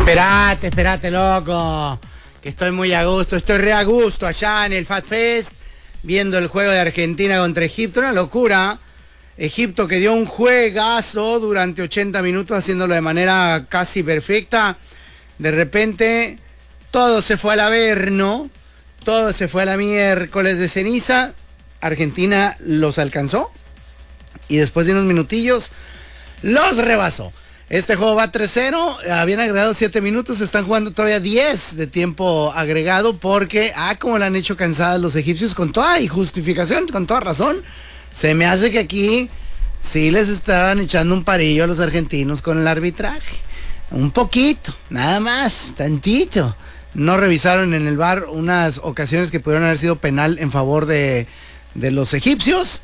Espérate, loco. Que estoy muy a gusto, estoy re a gusto allá en el Fat Fest, viendo el juego de Argentina contra Egipto. Una locura. Egipto que dio un juegazo durante 80 minutos, haciéndolo de manera casi perfecta. De repente, todo se fue al averno, todo se fue a la miércoles de ceniza. Argentina los alcanzó y después de unos minutillos los rebasó. Este juego va 3-0, habían agregado 7 minutos, están jugando todavía 10 de tiempo agregado porque, como le han hecho cansadas los egipcios, con toda justificación, con toda razón. Se me hace que aquí sí les estaban echando un parillo a los argentinos con el arbitraje. Un poquito, nada más, tantito. No revisaron en el VAR unas ocasiones que pudieron haber sido penal en favor de los egipcios.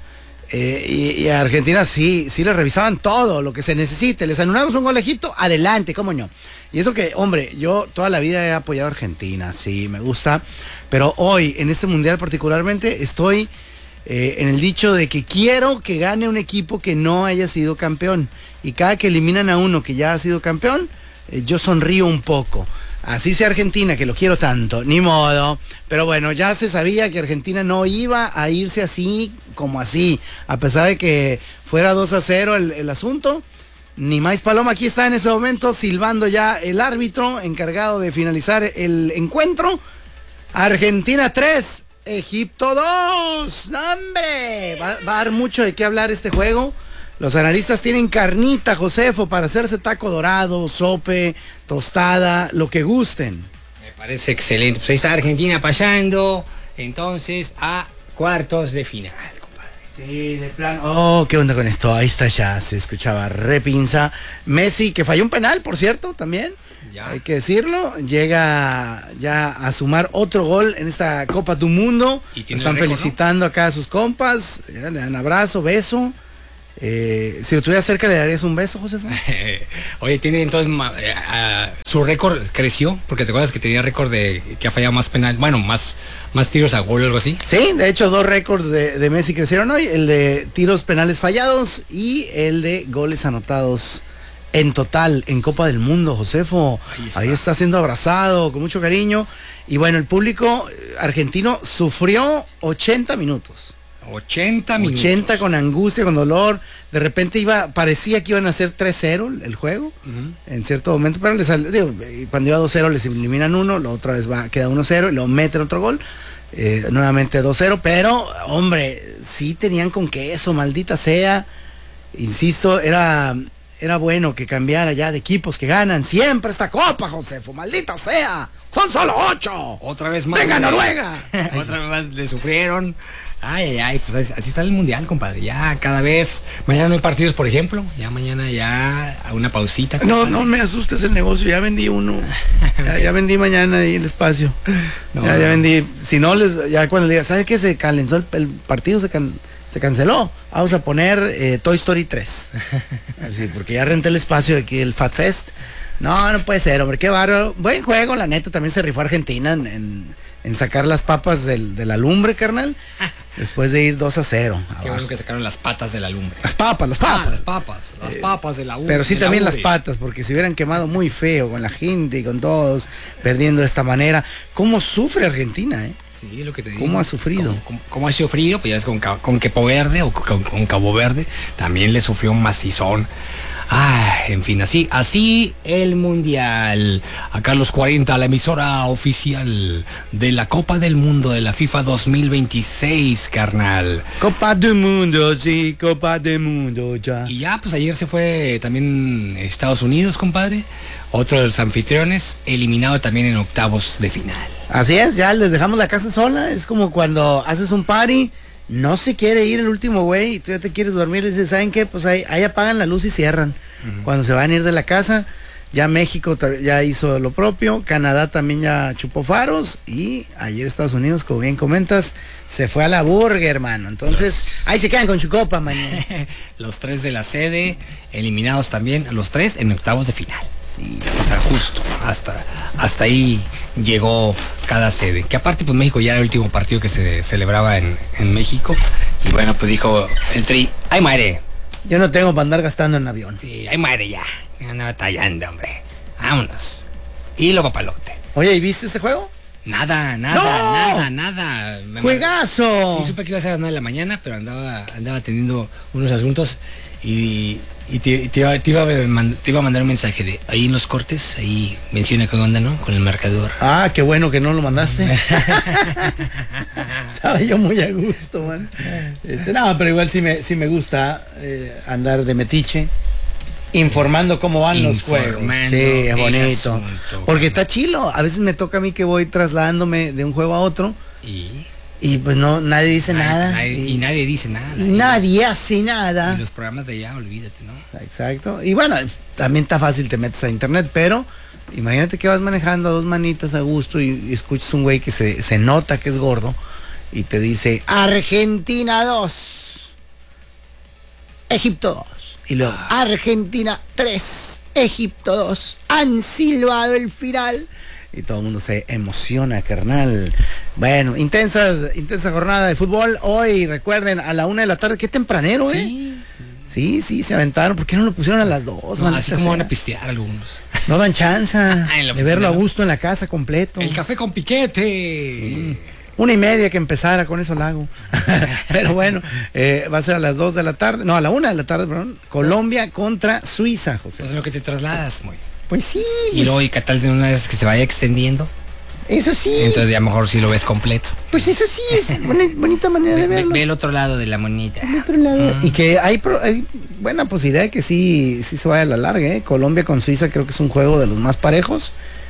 Y a Argentina sí les revisaban todo lo que se necesite. Les anulamos un gol a Egipto, adelante, cómo no. Y eso que, hombre, yo toda la vida he apoyado a Argentina, sí, me gusta. Pero hoy, en este mundial particularmente, estoy en el dicho de que quiero que gane un equipo que no haya sido campeón. Y cada que eliminan a uno que ya ha sido campeón, yo sonrío un poco. Así sea Argentina, que lo quiero tanto, ni modo. Pero bueno, ya se sabía que Argentina no iba a irse así como así. A pesar de que fuera 2-0 el asunto. Ni más paloma, aquí está en ese momento silbando ya el árbitro encargado de finalizar el encuentro. Argentina 3, Egipto 2. ¡Hombre! Va a dar mucho de qué hablar este juego. Los analistas tienen carnita, Josefo, para hacerse taco dorado, sope, tostada, lo que gusten. Me parece excelente. Pues ahí está Argentina pasando, entonces, a cuartos de final, compadre. Sí, de plan. Oh, ¿qué onda con esto? Ahí está ya, se escuchaba repinza. Messi, que falló un penal, por cierto, también. Ya. Hay que decirlo, llega ya a sumar otro gol en esta Copa del Mundo. Están felicitando acá a sus compas, le dan abrazo, beso. Si lo tuviera cerca, ¿le darías un beso, José? Oye, tiene entonces su récord creció, porque te acuerdas que tenía récord de que ha fallado más penal, bueno, más tiros a gol o algo así. Sí, de hecho 2 récords de Messi crecieron hoy, el de tiros penales fallados y el de goles anotados en total en Copa del Mundo, Josefo. Ahí está siendo abrazado con mucho cariño. Y bueno, el público argentino sufrió 80 minutos. 80 minutos. 80 con angustia, con dolor. De repente parecía que iban a ser 3-0 el juego, en cierto momento, pero cuando iba 2-0 les eliminan uno, la otra vez queda 1-0 y lo meten otro gol, nuevamente 2-0, pero hombre, sí tenían con queso, maldita sea. Insisto, era bueno que cambiara ya de equipos que ganan siempre esta copa, Josefo, maldita sea. Son solo 8. Otra vez más. ¡Venga, Noruega! Otra vez más le sufrieron. Ay, pues así está el mundial, compadre. Ya cada vez. Mañana no hay partidos, por ejemplo. Ya mañana a una pausita. Compadre. No me asustes el negocio. Ya vendí uno. ya vendí mañana ahí el espacio. Ya vendí. Si no, ya cuando le diga, ¿sabes qué? Se calentó el partido, se canceló. Vamos a poner Toy Story 3. Así, porque ya renté el espacio aquí, el Fat Fest. No puede ser, hombre, qué bárbaro. Buen juego, la neta, también se rifó Argentina en sacar las papas de la lumbre, carnal. Después de ir 2-0. Qué bueno que sacaron las patas de la lumbre. Las papas. Las papas de la lumbre. Pero sí también las patas, porque se hubieran quemado muy feo con la gente y con todos, perdiendo de esta manera. ¿Cómo sufre Argentina, Sí, lo que te digo. ¿Cómo ha sufrido? ¿Cómo ha sufrido? Pues ya es con Capo Verde o con Cabo Verde. También le sufrió un macizón. En fin, así el mundial. Acá los 40, la emisora oficial de la Copa del Mundo de la FIFA 2026, carnal. Copa del Mundo, sí, Copa del Mundo, ya. Y ya, pues ayer se fue también Estados Unidos, compadre. Otro de los anfitriones, eliminado también en octavos de final. Así es, ya les dejamos la casa sola. Es como cuando haces un party. No se quiere ir el último güey y tú ya te quieres dormir, le dices, ¿saben qué? Pues ahí apagan la luz y cierran. Cuando se van a ir de la casa, ya México ya hizo lo propio, Canadá también ya chupó faros y ayer Estados Unidos, como bien comentas, se fue a la burger, hermano. Entonces, ahí se quedan con su copa, mañana. Los 3 de la sede, eliminados también, los 3 en octavos de final. Sí. O sea, justo, hasta ahí llegó cada sede. Que aparte, pues México ya era el último partido que se celebraba en México. Y bueno, pues dijo el Tri, ¡ay madre! Yo no tengo para andar gastando en avión. Sí, ¡ay madre ya! Ya andaba tallando, hombre. Vámonos. y lo papalote. Oye, ¿y viste este juego? Nada. ¡Juegazo! Sí, supe que iba a ser a las 9 de la mañana, pero andaba teniendo unos asuntos y te iba a mandar un mensaje de ahí en los cortes, ahí menciona qué onda, ¿no? Con el marcador. Ah, qué bueno que no lo mandaste. Estaba yo muy a gusto, man. No, pero igual sí me gusta andar de metiche. Informando cómo van los juegos. Sí, es bonito. Porque está chilo. A veces me toca a mí que voy trasladándome de un juego a otro. Y pues no, nadie dice nada. Y nadie dice nada. Y nadie hace nada. Y los programas de allá, olvídate, ¿no? Exacto. Y bueno, también está fácil, te metes a internet, pero imagínate que vas manejando a dos manitas a gusto y escuchas un güey que se nota que es gordo y te dice Argentina 2, Egipto 2. Y luego, Argentina 3, Egipto 2, han silbado el final. Y todo el mundo se emociona, carnal. Bueno, intensa jornada de fútbol. Hoy, recuerden, a la 1 de la tarde. Qué tempranero, ¿eh? Sí, se aventaron. ¿Por qué no lo pusieron a las 2? No, así como van a pistear algunos. No dan chance de verlo a gusto en la casa completo. El café con piquete. Sí. 1:30 que empezara, con eso lo hago. Pero bueno, va a ser a las 2 de la tarde, no, a la 1 de la tarde, perdón. Colombia contra Suiza, José. Pues es lo que te trasladas, muy. Pues sí. Y luego, ¿y qué tal de una vez que se vaya extendiendo? Eso sí. Entonces ya a lo mejor sí lo ves completo. Pues eso sí es bonita manera de verlo. Ve el otro lado de la moneda. El otro lado. Y que hay buena posibilidad de que sí se vaya a la larga, ¿eh? Colombia con Suiza creo que es un juego de los más parejos.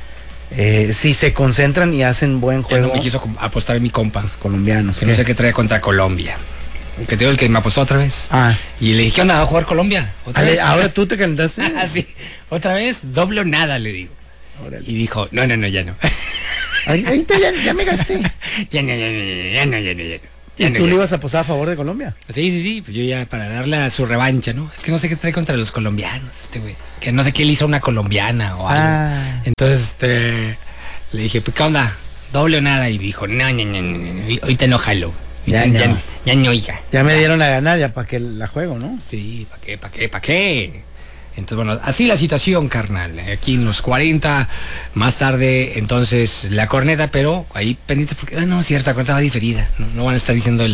Si se concentran y hacen buen juego. Ya no me quiso apostar mi compa. Los colombianos. Que no sé qué trae contra Colombia. Que te digo el que me apostó otra vez. Y le dije, ¿qué onda? ¿Va a jugar Colombia? ¿Otra vez? Ahora tú te calentaste. Sí. Otra vez, doble o nada, le digo. Órale. Y dijo, no, ya no. Ahorita ya me gasté. Ya no. ¿Y tú le ibas a apostar a favor de Colombia? Sí, pues yo ya para darle a su revancha, ¿no? Es que no sé qué trae contra los colombianos, este güey. Que no sé qué le hizo a una colombiana o algo. Entonces, le dije, pues, ¿qué onda? ¿Doble o nada? Y dijo, no, ahorita no jalo. Ya no, hija. Ya me dieron a ganar, ya para que la juego, ¿no? Sí, ¿para qué? Entonces, bueno, así la situación, carnal. Aquí en los 40, más tarde, entonces, la corneta, pero ahí pendientes, porque, no, cierto, la corneta va diferida. No van a estar diciendo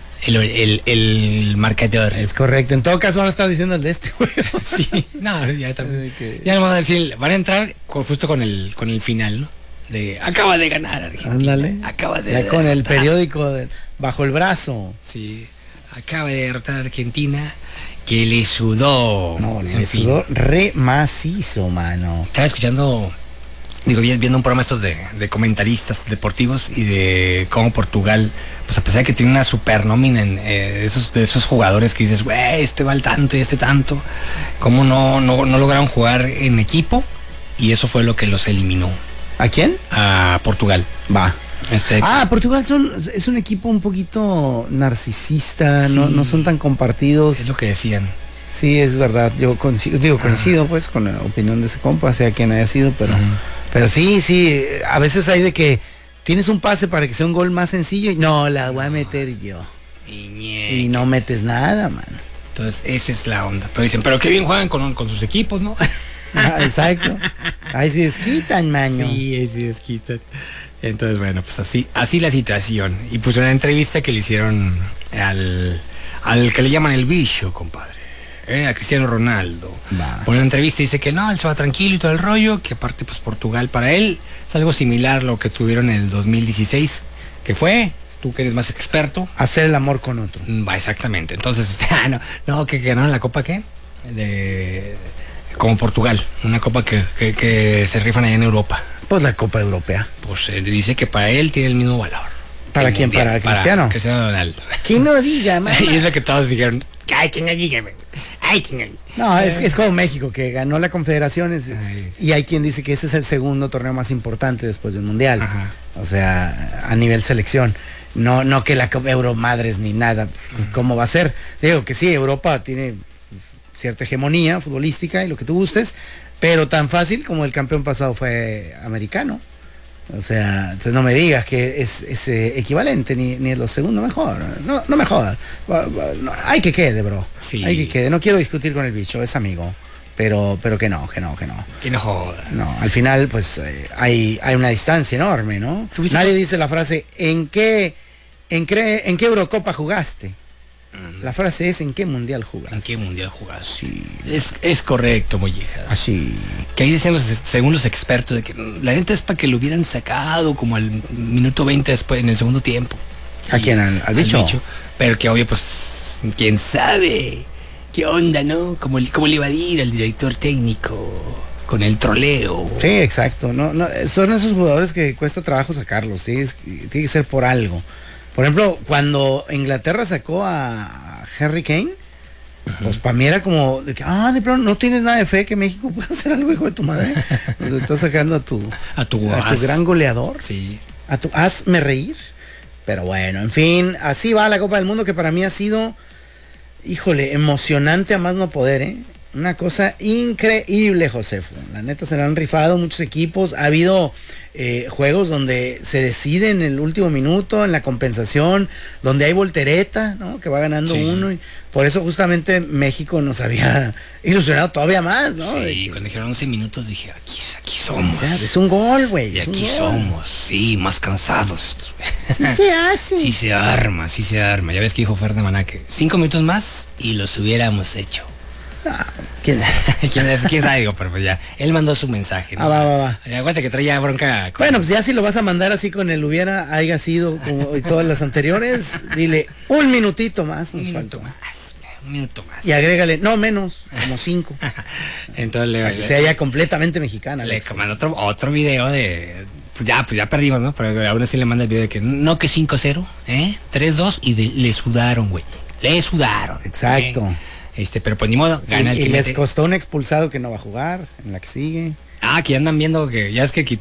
el marcador. Es correcto. En todo caso van a estar diciendo el de este juego. Sí, no, ya también. Ya no van a decir, van a entrar justo con el final, ¿no? De acaba de ganar Argentina. Ándale. Acaba de ya con el periódico bajo el brazo. Sí. Acaba de derrotar a Argentina. Que le sudó. No, le sudó re macizo, mano. Estaba escuchando, viendo un programa estos de comentaristas deportivos y de cómo Portugal, pues a pesar de que tiene una super nómina de esos jugadores que dices, güey, este va al tanto y este tanto, cómo no lograron jugar en equipo y eso fue lo que los eliminó. ¿A quién? A Portugal. Va. Portugal es un equipo un poquito narcisista, sí. no son tan compartidos. Es lo que decían. Sí, es verdad. Yo coincido pues con la opinión de ese compa, sea quien haya sido, pero sí, a veces hay de que tienes un pase para que sea un gol más sencillo y no, la voy a meter yo. Y no metes nada, man. Entonces, esa es la onda. Pero dicen, pero qué bien juegan con sus equipos, ¿no? Exacto. Ahí se desquitan, maño. Sí, ahí se desquitan. Entonces, bueno, pues así la situación. Y pues una entrevista que le hicieron al que le llaman el bicho, compadre. A Cristiano Ronaldo. Por una entrevista dice que no, él se va tranquilo y todo el rollo, que aparte pues Portugal para él es algo similar a lo que tuvieron en el 2016, que fue, tú que eres más experto. Hacer el amor con otro. Exactamente. Entonces, que ganaron la copa, ¿qué? Como Portugal, una copa que se rifan allá en Europa. Pues la Copa Europea. Pues dice que para él tiene el mismo valor. ¿Para quién? ¿Para Cristiano? Para Cristiano Ronaldo. Que no diga, man. Y eso que todos dijeron, ay, que no diga, No, es como México, que ganó la Confederaciones. Y hay quien dice que ese es el segundo torneo más importante después del Mundial. Ajá. O sea, a nivel selección. No que la Copa Euro Madres ni nada. ¿Cómo va a ser? Digo que sí, Europa tiene cierta hegemonía futbolística y lo que tú gustes, pero tan fácil como el campeón pasado fue americano. O sea, entonces no me digas que es equivalente, ni es lo segundo mejor. No me jodas. Hay que quede, bro. Sí. Hay que quede. No quiero discutir con el bicho, es amigo. pero que no. Que no joda. No, al final, pues, hay una distancia enorme, ¿no? Nadie dice la frase, ¿en qué Eurocopa jugaste? La frase es, ¿en qué mundial jugaste? ¿En qué mundial jugaste? Sí. Es correcto, mollejas. Así. Que ahí dicen, según los expertos, de que la neta es para que lo hubieran sacado como al minuto 20 después, en el segundo tiempo. ¿A quién? ¿Al bicho? Pero que obvio, pues, quién sabe qué onda, ¿no? ¿Cómo le iba a ir al director técnico con el troleo? Sí, exacto. No, son esos jugadores que cuesta trabajo sacarlos. Tiene que ser por algo. Por ejemplo, cuando Inglaterra sacó a Harry Kane, pues para mí era como de que, de pronto no tienes nada de fe que México pueda hacer algo, hijo de tu madre. Pues estás sacando a tu gran goleador. Sí. A tu hazme reír. Pero bueno, en fin, así va la Copa del Mundo, que para mí ha sido, híjole, emocionante a más no poder, ¿eh? Una cosa increíble, Josefo. La neta se la han rifado muchos equipos. Ha habido juegos donde se decide en el último minuto, en la compensación, donde hay voltereta, ¿no? Que va ganando uno. Y por eso justamente México nos había ilusionado todavía más, ¿no? Sí, cuando dijeron 11 minutos dije, aquí somos. O sea, es un gol, güey. Y aquí somos, sí, más cansados. Sí se hace. Sí se arma. Ya ves que dijo Fer de Maná que 5 minutos más y los hubiéramos hecho. ¿Quién sabe? Digo, pero pues ya, él mandó su mensaje, ¿no? Va. Acuérdate que traía bronca. Bueno, pues ya si lo vas a mandar así con el haya sido como y todas las anteriores, dile un minutito más. Un minuto más. Y agrégale, no menos, como 5. Entonces que sea ya completamente mexicana. Le mandó otro video de... Pues ya perdimos, ¿no? Pero aún así le manda el video de que no que 5-0, 3-2 y le sudaron, güey. Le sudaron. Exacto. Pero pues ni modo, gana y les costó un expulsado que no va a jugar en la que sigue. Que andan viendo que ya es que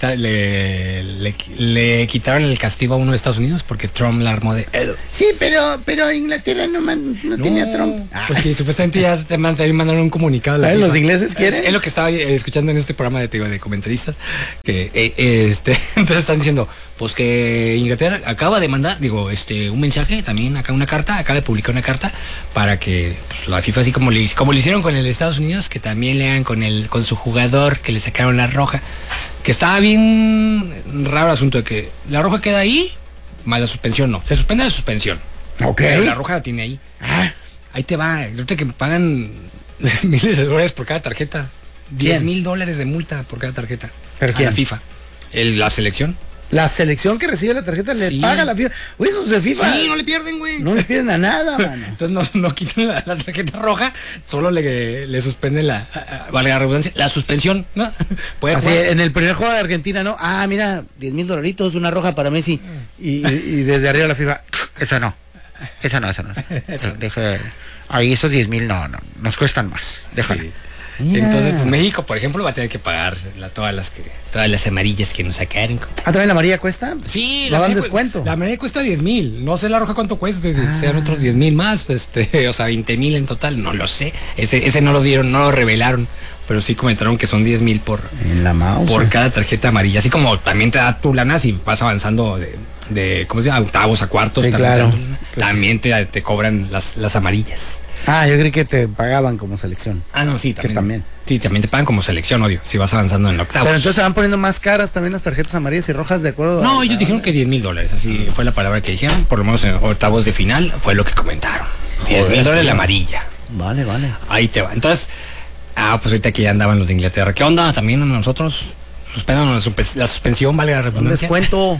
le quitaron el castigo a uno de Estados Unidos porque Trump la armó de... Sí, pero Inglaterra no tenía Trump. Pues que supuestamente ya te mandaron un comunicado. Los ingleses quieren. Es lo que estaba escuchando en este programa de comentaristas, que entonces están diciendo, pues que Inglaterra acaba de mandar, un mensaje, también acá acaba de publicar una carta para que pues, la FIFA, así como le hicieron con el de Estados Unidos, que también le hagan con su jugador que le sacaron la roja, que estaba bien raro el asunto de que la roja queda ahí, más la suspensión no, se suspende la suspensión. Pero la roja la tiene ahí. Ahí te va, ahorita que me pagan miles de dólares por cada tarjeta, $10,000 de multa por cada tarjeta. ¿Pero quién? La FIFA, la selección. La selección que recibe la tarjeta le paga la FIFA. Uy, esos de FIFA. Sí, no le pierden, güey. No le pierden a nada, mano. Entonces no quitan la tarjeta roja, solo le suspenden vale la redundancia, la suspensión, ¿no? Puede Así, en el primer juego de Argentina, ¿no? Mira, $10,000, una roja para Messi. Y desde arriba la FIFA, esa no. Deja, ahí esos 10,000 no, nos cuestan más. Déjalo. Sí. Entonces, pues, México, por ejemplo, va a tener que pagar todas las amarillas que nos sacaron. ¿También la amarilla cuesta? Sí, ¿la dan descuento? La amarilla cuesta 10,000. No sé la roja cuánto cuesta, sean otros 10,000 más, o sea, 20,000 en total, no lo sé. Ese no lo dieron, no lo revelaron, pero sí comentaron que son 10,000 por cada tarjeta amarilla. Así como también te da tu lana si vas avanzando de ¿cómo se llama? Octavos a cuartos. Sí, claro. También te cobran las amarillas. Yo creí que te pagaban como selección. No, sí, también. Que también. Sí, también te pagan como selección, obvio, si vas avanzando en octavos. Pero entonces se van poniendo más caras también las tarjetas amarillas y rojas de acuerdo. No, ellos dijeron que $10,000, así fue la palabra que dijeron, por lo menos en octavos de final fue lo que comentaron. $10,000 la amarilla. Vale. Ahí te va. Entonces, pues ahorita que ya andaban los de Inglaterra. ¿Qué onda? También nosotros suspendan la suspensión, vale la redundancia. Un descuento.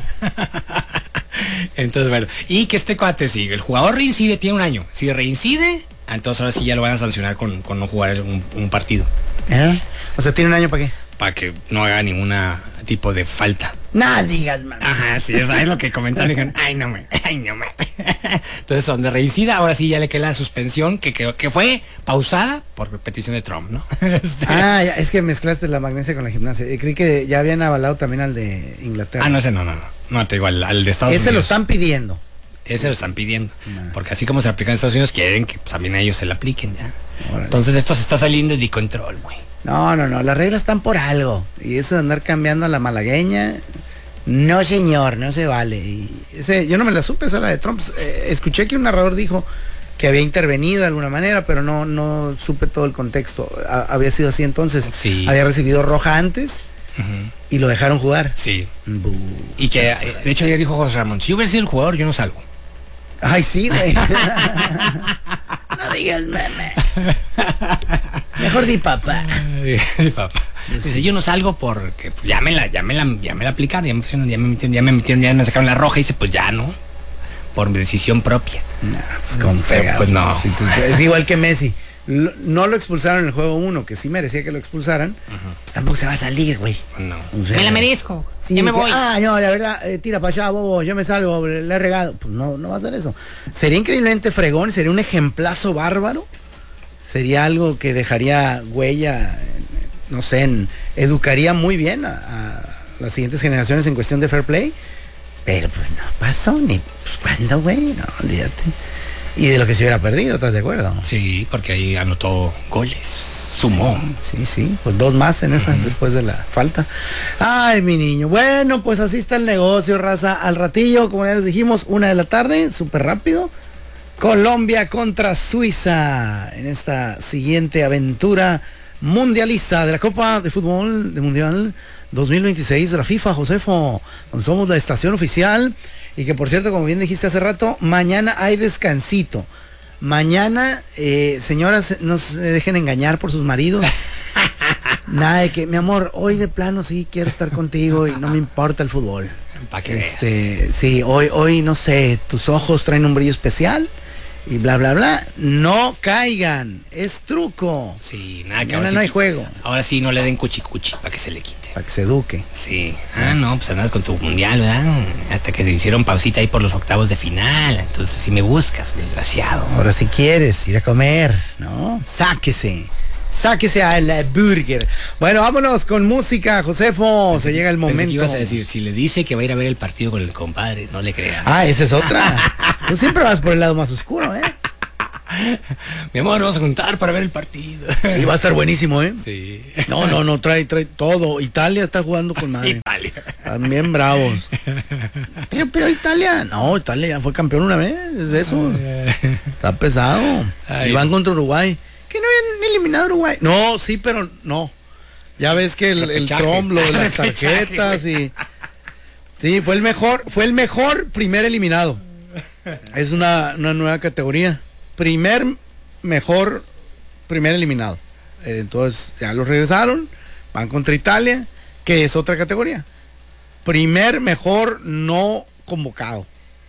Entonces, bueno, y que este cuate sigue. El jugador reincide, tiene 1 año. Si reincide, entonces ahora sí ya lo van a sancionar con no jugar un partido. O sea, ¿tiene 1 año para qué? Para que no haga ninguna tipo de falta. Nada digas, man. Ajá, sí, eso es lo que comentaron. Dijeron, ay, no me. Entonces, donde reincida, ahora sí ya le queda la suspensión que fue pausada por petición de Trump, ¿no? Ya, es que mezclaste la magnesia con la gimnasia. Creí que ya habían avalado también al de Inglaterra. No, ese no. No, te digo, al de Estados Unidos. Ese lo están pidiendo. Ese lo están pidiendo. Porque así como se aplica en Estados Unidos, quieren que también a ellos se le apliquen, ya. Órale. Entonces esto se está saliendo de control, güey. No, las reglas están por algo. Y eso de andar cambiando a la malagueña, no señor, no se vale. Yo no me la supe, esa la de Trump. Escuché que un narrador dijo que había intervenido de alguna manera, pero no supe todo el contexto. Había sido así entonces. Sí. Había recibido roja antes y lo dejaron jugar. Sí. Y que, de hecho, ayer dijo José Ramón, si yo hubiera sido el jugador, yo no salgo. Ay, sí, güey. No digas meme. Mejor di papá. Papá. Dice, yo no salgo porque pues, ya me la aplicaron, ya me sacaron la roja y dice, pues ya no. Por mi decisión propia. No, pues con fregado. Pues no. Es igual que Messi. No lo expulsaron en el juego 1, que sí merecía que lo expulsaran. Pues tampoco se va a salir, güey. No. O sea, me la merezco. Sí, ya me voy. No, la verdad, tira para allá, bobo, yo me salgo, le he regado. Pues no va a hacer eso. Sería increíblemente fregón, sería un ejemplazo bárbaro. Sería algo que dejaría huella, no sé, educaría muy bien a las siguientes generaciones en cuestión de fair play. Pero pues no pasó, ni pues cuándo, güey, no, olvídate. Y de lo que se hubiera perdido, ¿estás de acuerdo? Sí, porque ahí anotó goles, sumó. Sí, pues 2 más en esa, después de la falta. Ay, mi niño. Bueno, pues así está el negocio, raza. Al ratillo, como ya les dijimos, 1 de la tarde, súper rápido. Colombia contra Suiza en esta siguiente aventura mundialista de la Copa de Fútbol de Mundial 2026 de la FIFA, Josefo, donde somos la estación oficial. Y que por cierto, como bien dijiste hace rato, mañana hay descansito. Mañana, señoras, no se dejen engañar por sus maridos. Nada de que, mi amor, hoy de plano sí quiero estar contigo y no me importa el fútbol. ¿Para qué? Sí, hoy no sé, tus ojos traen un brillo especial y bla bla bla. No caigan, es truco. Sí, nada que ahora no hay juego. Ahora sí no le den cuchicuchi para que se le quite. Para que se eduque. Sí. No, pues andas con tu mundial, ¿verdad? Hasta que te hicieron pausita ahí por los octavos de final. Entonces si me buscas, desgraciado. Ahora si quieres ir a comer, ¿no? Sáquese al burger. Bueno, vámonos con música, Josefo. Se llega el momento. ¿Qué ibas a decir? Si le dice que va a ir a ver el partido con el compadre, no le crean. Esa es otra. Tú siempre vas por el lado más oscuro, ¿eh? Mi amor, vamos a juntar para ver el partido. Sí, va a estar buenísimo, ¿eh? Sí. No, trae todo. Italia está jugando con madre. Italia. También bravos. Pero Italia, Italia ya fue campeón una vez, es de eso. Está pesado. Y van contra Uruguay. Que no habían eliminado a Uruguay. No, sí, pero no. Ya ves que el Trump, lo de las tarjetas y. Sí, fue el mejor primer eliminado. Es una nueva categoría. Primer eliminado. Entonces ya los regresaron, van contra Italia, que es otra categoría. Primer mejor no convocado.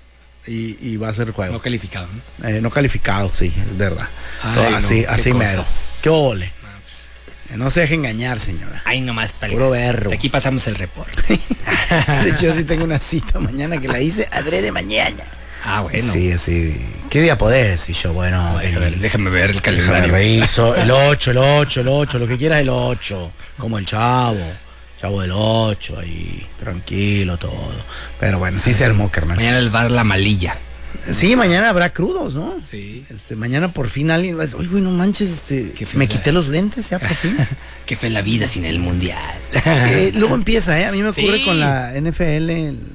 Y va a ser el juego. No calificado, ¿no? No calificado, sí, es verdad. Ay, así mero. ¡Qué ole! No se deje engañar, señora. Ay, nomás para puro berro. Aquí pasamos el reporte. De hecho, yo sí tengo una cita mañana que la hice adrede mañana. Bueno. Sí, así. ¿Qué día podés? Y yo, bueno. Déjame ver el calendario. Reviso. El 8, lo que quieras el 8. Como el chavo del 8, ahí, tranquilo, todo. Pero bueno, sí se armó, carnal. Mañana les va a dar la malilla. Sí, mañana habrá crudos, ¿no? Sí. Mañana por fin alguien va a decir, oye, güey, no manches, me quité los lentes ya por fin. Qué fue la vida sin el mundial. Luego empieza, a mí me ocurre con la NFL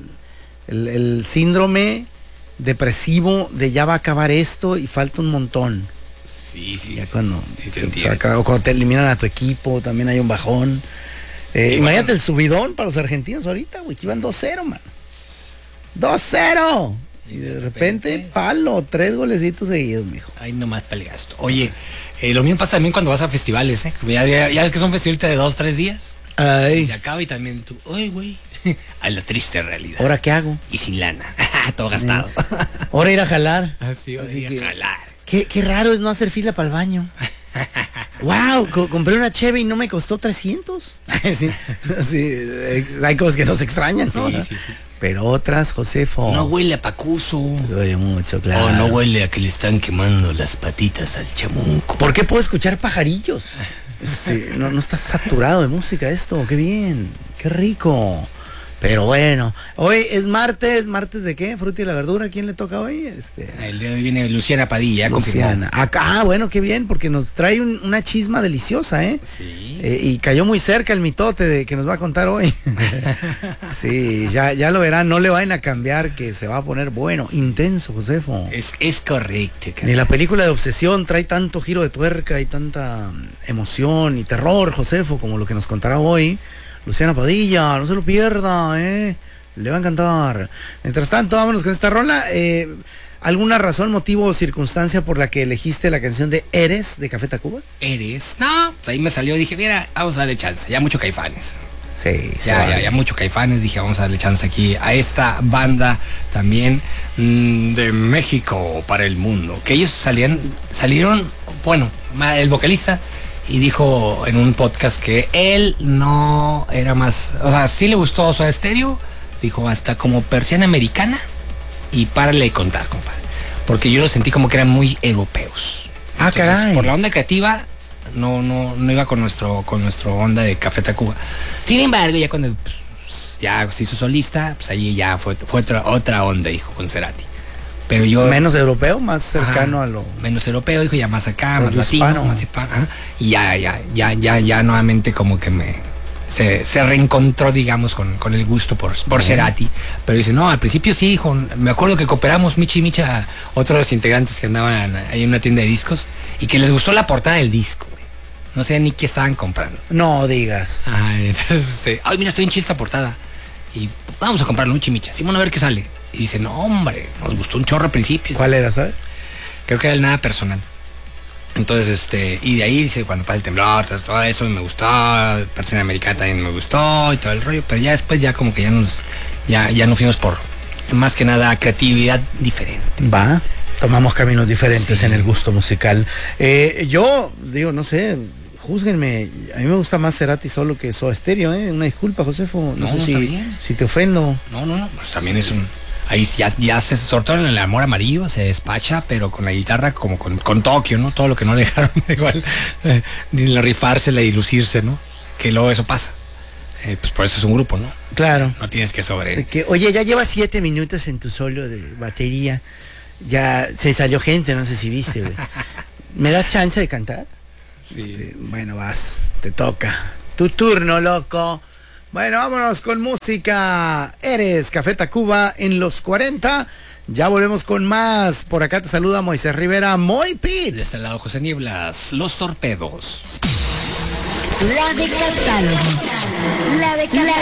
el síndrome depresivo de ya va a acabar esto y falta un montón. Sí. Ya cuando, te o cuando te eliminan a tu equipo, también hay un bajón. Imagínate el subidón para los argentinos ahorita, güey, que iban 2-0, man. 2-0. Y de repente, palo, 3 golecitos seguidos, mijo. Ay, nomás para el gasto. Oye, lo mismo pasa también cuando vas a festivales, ¿eh? Ya ves que son festivales de 2-3 días. Ay. Y se acaba y también tú, ay, güey. A la triste realidad. ¿Ahora qué hago? Y sin lana. Todo gastado. Ahora ir a jalar. Así ir a jalar. Qué raro es no hacer fila para el baño. Wow, compré una cheve y no me costó 300. Sí, hay cosas que nos extrañan, ¿no? Sí. Pero otras, Josefo. No huele a pacuso. Duele mucho, claro. O no huele a que le están quemando las patitas al chamuco. ¿Por qué puedo escuchar pajarillos? No está saturado de música esto. Qué bien, qué rico. Pero bueno, hoy es martes ¿de qué? ¿Fruta y la verdura? ¿Quién le toca hoy? El día de hoy viene Luciana Padilla, Luciana. Acá, bueno, qué bien, porque nos trae una chisma deliciosa, ¿eh? Sí. Y cayó muy cerca el mitote de que nos va a contar hoy. Sí, ya lo verán, no le vayan a cambiar, que se va a poner bueno, intenso, Josefo. Es correcto. Ni la película de Obsesión trae tanto giro de tuerca y tanta emoción y terror, Josefo, como lo que nos contará hoy Luciana Padilla. No se lo pierda, le va a encantar. Mientras tanto, vámonos con esta rola. ¿Alguna razón, motivo o circunstancia por la que elegiste la canción de Eres de Café Tacuba? ¿Eres? No, pues ahí me salió y dije, mira, vamos a darle chance. Ya mucho Caifanes. Sí, ya mucho Caifanes. Dije, vamos a darle chance aquí a esta banda también de México para el mundo. Que ellos salieron, bueno, el vocalista, y dijo en un podcast que él no era más, o sea, sí le gustó Soda Stereo, dijo hasta como Persiana Americana, y párale de contar, compadre. Porque yo lo sentí como que eran muy europeos. Entonces, caray. Por la onda creativa, no iba con nuestro onda de Café Tacuba. Sin embargo, ya cuando ya se hizo solista, pues ahí ya fue otra onda, dijo, con Cerati. Pero yo... Menos europeo, más cercano a lo... Menos europeo, dijo, ya más acá, más hispano. latino, más hispano. Y ya nuevamente como que se reencontró, digamos, con el gusto por Cerati. Pero dice, no, al principio sí, hijo, me acuerdo que cooperamos Michi y Micha, otros integrantes que andaban ahí en una tienda de discos, y que les gustó la portada del disco, güey. No sé ni qué estaban comprando. No digas. Entonces, ay, mira, estoy en chile esta portada. Y vamos a comprarlo, Michi y Micha. Simón, a ver qué sale. Y dice, no, hombre, nos gustó un chorro al principio. ¿Cuál era, sabes? Creo que era el Nada Personal. Entonces, y de ahí dice, cuando pasa el temblor, todo eso, y me gustó, Persiana Americana también me gustó, y todo el rollo, pero ya después ya como que ya nos fuimos por, más que nada, creatividad diferente. Va, tomamos caminos diferentes, sí, en el gusto musical. Yo, digo, no sé, júzguenme, a mí me gusta más Cerati solo que Soda Stereo, Una disculpa, Josefo, no sé si te ofendo. No, pues también es un... Ahí ya se sortó en el Amor Amarillo, se despacha, pero con la guitarra como con Tokio, ¿no? Todo lo que no le dejaron igual, ni rifársela y lucirse, ¿no? Que luego eso pasa. Pues por eso es un grupo, ¿no? Claro. No tienes que oye, ya llevas 7 minutos en tu solo de batería. Ya se salió gente, no sé si viste, güey. ¿Me das chance de cantar? Sí. Bueno, vas, te toca. Tu turno, loco. Bueno, vámonos con música. Eres Café Tacuba en los 40. Ya volvemos con más. Por acá te saluda Moisés Rivera, Moy Pit. De este lado José Nieblas, Los Torpedos. La de catálogo.